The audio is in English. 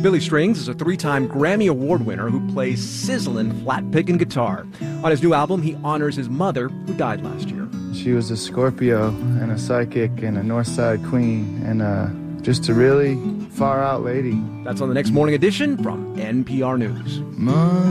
Billy Strings is a 3-time Grammy Award winner who plays sizzling flat-picking guitar. On his new album, he honors his mother, who died last year. She was a Scorpio and a psychic and a Northside queen and just a really far-out lady. That's on the next Morning Edition from NPR News.